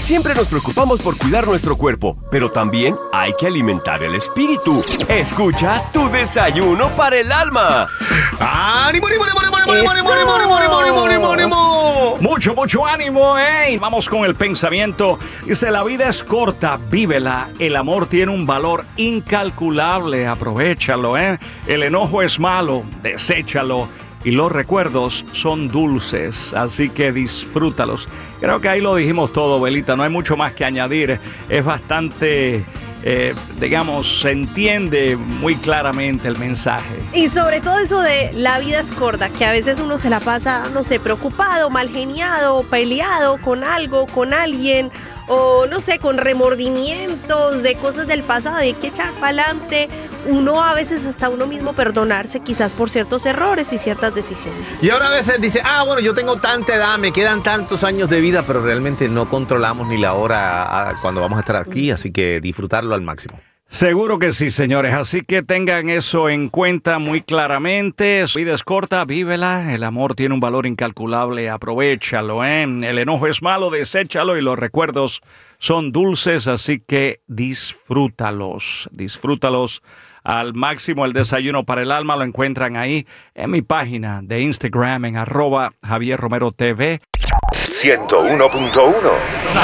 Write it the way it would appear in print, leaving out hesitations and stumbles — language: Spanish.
Siempre nos preocupamos por cuidar nuestro cuerpo, pero también hay que alimentar el espíritu. Escucha Tu Desayuno para el Alma. ¡Ánimo, ánimo, ánimo, ánimo, ánimo, ánimo, ánimo, ánimo, ánimo, ánimo, ánimo, ánimo! Mucho ánimo, ¿eh? Vamos con el pensamiento. Dice, la vida es corta, vívela. El amor tiene un valor incalculable, aprovéchalo, ¿eh? El enojo es malo, deséchalo. Y los recuerdos son dulces, así que disfrútalos. Creo que ahí lo dijimos todo, Belita, no hay mucho más que añadir. Es bastante, digamos, se entiende muy claramente el mensaje. Y sobre todo eso de la vida es corta, que a veces uno se la pasa, no sé, preocupado, mal geniado, peleado con algo, con alguien, o no sé, con remordimientos de cosas del pasado y hay que echar para adelante. Uno a veces hasta uno mismo perdonarse quizás por ciertos errores y ciertas decisiones. Y ahora a veces dice, bueno, yo tengo tanta edad, me quedan tantos años de vida, pero realmente no controlamos ni la hora cuando vamos a estar aquí, así que disfrutarlo al máximo. Seguro que sí, señores, así que tengan eso en cuenta muy claramente. Su vida es corta, vívela, el amor tiene un valor incalculable, aprovéchalo, ¿eh? El enojo es malo, deséchalo y los recuerdos son dulces, así que disfrútalos al máximo. El desayuno para el alma lo encuentran ahí en mi página de Instagram en @JavierRomeroTV. 101.1